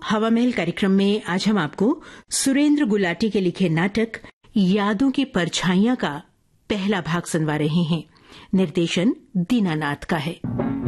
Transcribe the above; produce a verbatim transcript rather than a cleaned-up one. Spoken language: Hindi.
हवामहल कार्यक्रम में आज हम आपको सुरेंद्र गुलाटी के लिखे नाटक यादों की परछाइयां का पहला भाग सुनवा रहे हैं। निर्देशन दीनानाथ का है।